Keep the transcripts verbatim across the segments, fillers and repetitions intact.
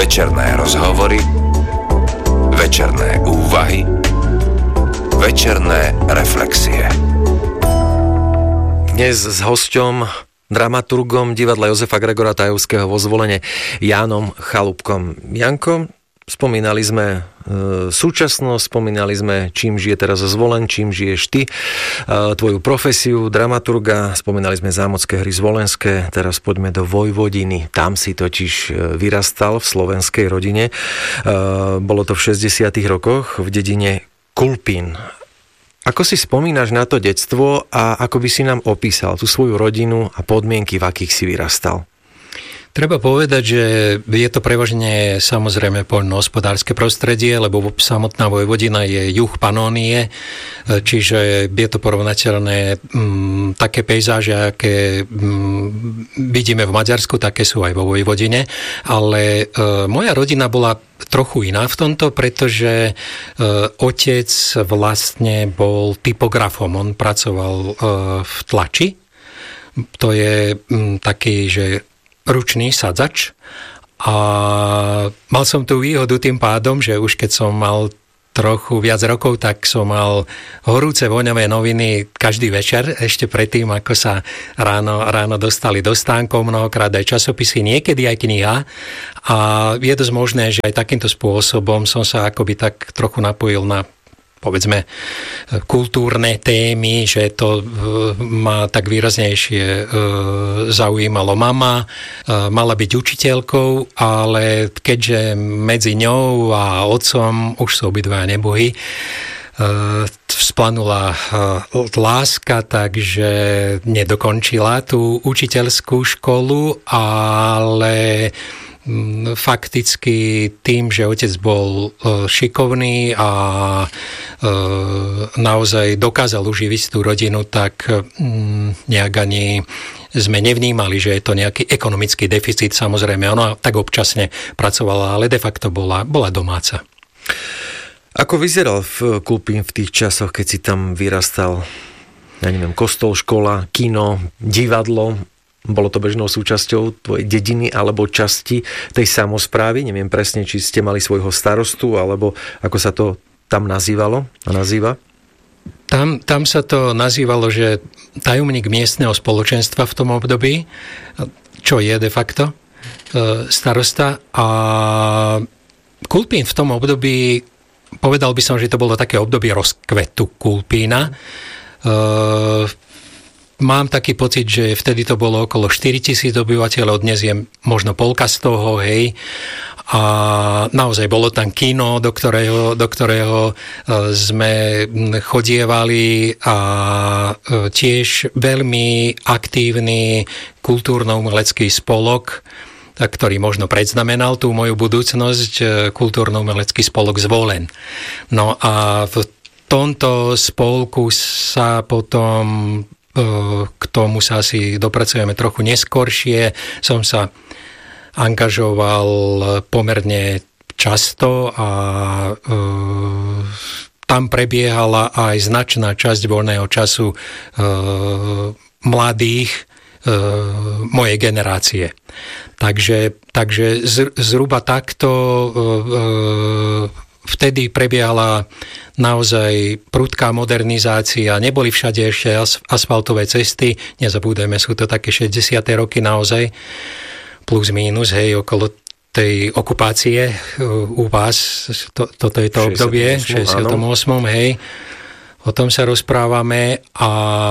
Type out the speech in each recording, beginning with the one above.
Večerné rozhovory, večerné úvahy, večerné reflexie. Dnes s hosťom, dramaturgom divadla Jozefa Gregora Tajovského vo Zvolene, Jánom Chalúbkom. Janko, spomínali sme e, súčasnosť, spomínali sme, čím žije teraz Zvolen, čím žiješ ty, e, tvoju profesiu dramaturga, spomínali sme zámocké hry zvolenské, teraz poďme do Vojvodiny. Tam si totiž vyrastal v slovenskej rodine. E, bolo to v šesťdesiatych rokoch v dedine Kulpín. Ako si spomínaš na to detstvo a ako by si nám opísal tú svoju rodinu a podmienky, v akých si vyrastal? Treba povedať, že je to prevažne samozrejme poľnohospodárske prostredie, lebo samotná Vojvodina je juh Panónie, čiže je to porovnateľné m, také pejzáže, aké m, vidíme v Maďarsku, také sú aj vo Vojvodine, ale e, moja rodina bola trochu iná v tomto, pretože e, otec vlastne bol typografom, on pracoval e, v tlači, to je m, taký, že ručný sadzač a mal som tú výhodu tým pádom, že už keď som mal trochu viac rokov, tak som mal horúce voňavé noviny každý večer, ešte predtým, ako sa ráno, ráno dostali do stánkov, mnohokrát aj časopisy, niekedy aj kniha a je dosť možné, že aj takýmto spôsobom som sa akoby tak trochu napojil na povedzme kultúrne témy, že to ma tak výraznejšie zaujímalo. Mama mala byť učiteľkou, ale keďže medzi ňou a otcom už sú obidvaja nebohy, vzplanula láska, takže nedokončila tú učiteľskú školu, ale fakticky tým, že otec bol šikovný a naozaj dokázal uživiť tú rodinu, tak nejak ani sme nevnímali, že je to nejaký ekonomický deficit. Samozrejme, ona tak občasne pracovala, ale de facto bola, bola domáca. Ako vyzeral v Kulpín v tých časoch, keď si tam vyrastal? Ja neviem, kostol, škola, kino, divadlo. Bolo to bežnou súčasťou tvojej dediny alebo časti tej samosprávy? Neviem presne, či ste mali svojho starostu, alebo ako sa to tam nazývalo a nazýva? Tam, tam sa to nazývalo, že tajomník miestneho spoločenstva v tom období, čo je de facto starosta. A Kulpín v tom období, povedal by som, že to bolo také obdobie rozkvetu Kulpína. Mám taký pocit, že vtedy to bolo okolo štyritisíc obyvateľov, dnes je možno polka z toho, hej. A naozaj bolo tam kino, do ktorého, do ktorého sme chodievali a tiež veľmi aktívny kultúrno-umelecký spolok, ktorý možno predznamenal tú moju budúcnosť, kultúrno-umelecký spolok Zvolen. No a v tomto spolku sa potom k tomu sa asi dopracujeme trochu neskoršie. Som sa angažoval pomerne často a e, tam prebiehala aj značná časť voľného času e, mladých e, mojej generácie. Takže, takže z, zhruba takto e, vtedy prebiehala naozaj prudká modernizácia, neboli všade ešte asfaltové cesty, nezabúdajme, sú to také šesťdesiate roky naozaj, plus mínus, hej, okolo tej okupácie u vás, to, toto je to obdobie, šesťdesiatom ôsmom hej, o tom sa rozprávame a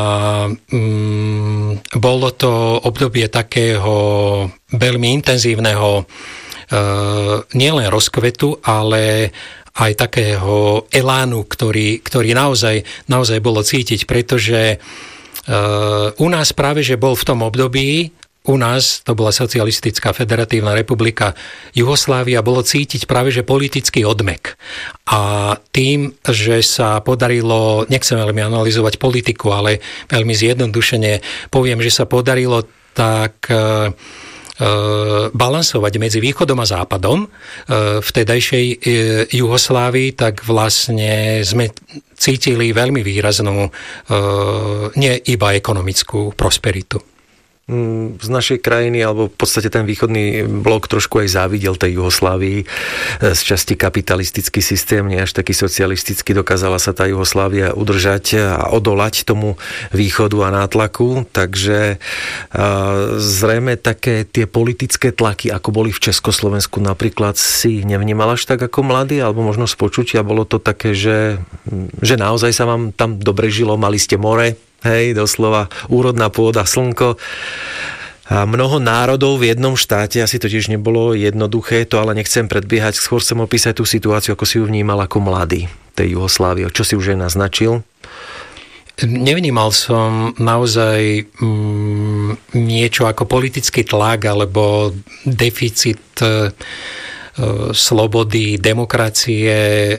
mm, bolo to obdobie takého veľmi intenzívneho e, nielen rozkvetu, ale aj takého elánu, ktorý, ktorý naozaj, naozaj bolo cítiť, pretože uh, u nás práve, že bol v tom období, u nás, to bola Socialistická federatívna republika Juhoslávia, bolo cítiť práve, že politický odmek. A tým, že sa podarilo, nechcem veľmi analyzovať politiku, ale veľmi zjednodušene poviem, že sa podarilo tak Uh, balansovať medzi východom a západom v tedajšej Juhoslávii, tak vlastne sme cítili veľmi výraznú, nie iba ekonomickú prosperitu. z našej krajiny, alebo v podstate ten východný blok trošku aj závidel tej Juhoslávii. Z časti kapitalistický systém, nie až taký socialistický, dokázala sa tá Juhoslávia udržať a odolať tomu východu a nátlaku, takže zrejme také tie politické tlaky, ako boli v Československu napríklad, si nevnímal až tak ako mladý, alebo možno z počutia bolo to také, že, že naozaj sa vám tam dobre žilo, mali ste more, hej, doslova úrodná pôda, slnko. A mnoho národov v jednom štáte, asi to tiež nebolo jednoduché, to ale nechcem predbiehať, skôr chcem opísať tú situáciu, ako si ju vnímal ako mladý tej Juhoslávie, čo si už aj naznačil. Nevnímal som naozaj mm, niečo ako politický tlak alebo deficit e, slobody, demokracie. E,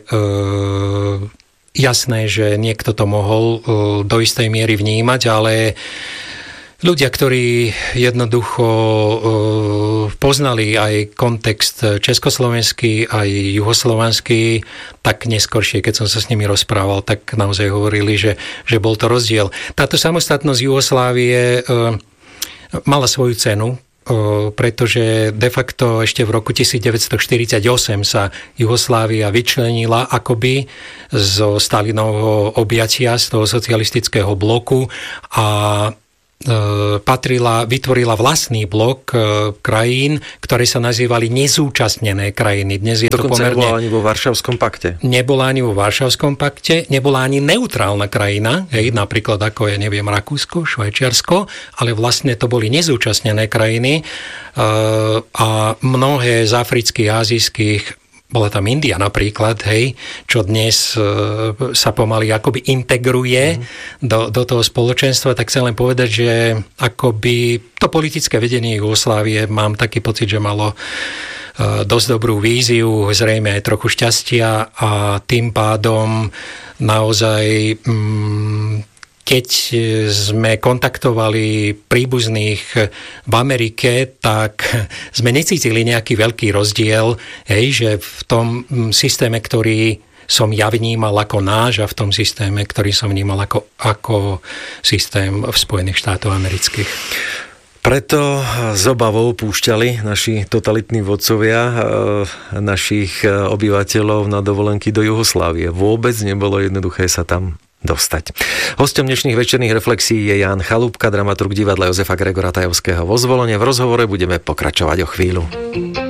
jasné, že niekto to mohol e, do istej miery vnímať, ale ľudia, ktorí jednoducho e, poznali aj kontext československý, aj juhoslovanský, tak neskôršie, keď som sa s nimi rozprával, tak naozaj hovorili, že, že bol to rozdiel. Táto samostatnosť Juhoslávie e, mala svoju cenu, pretože de facto ešte v roku devätnásťstoštyridsaťosem sa Juhoslávia vyčlenila akoby zo Stalinovho objatia, z toho socialistického bloku a patrila, vytvorila vlastný blok krajín, ktoré sa nazývali nezúčastnené krajiny. Dnes je Dokonca to pomerne... nebola ani vo Varšavskom pakte. Nebola ani vo Varšavskom pakte, nebola ani neutrálna krajina, hej, napríklad ako je, neviem, Rakúsko, Švajčiarsko, ale vlastne to boli nezúčastnené krajiny a mnohé z afrických, azijských, bola tam India napríklad, hej, čo dnes e, sa pomaly akoby integruje mm. do, do toho spoločenstva, tak chcem len povedať, že akoby to politické vedenie Jugoslávie, mám taký pocit, že malo e, dosť dobrú víziu, zrejme aj trochu šťastia a tým pádom naozaj mm, keď sme kontaktovali príbuzných v Amerike, tak sme necítili nejaký veľký rozdiel, hej, že v tom systéme, ktorý som ja vnímal ako náš a v tom systéme, ktorý som vnímal ako, ako systém v Spojených štátoch amerických. Preto s obavou púšťali naši totalitní vodcovia našich obyvateľov na dovolenky do Juhoslávie. Vôbec nebolo jednoduché sa tam dostať. Hosťom dnešných večerných reflexí je Ján Chalúbka, dramaturg divadla Jozefa Gregora Tajovského vo Zvolene. V rozhovore budeme pokračovať o chvíľu.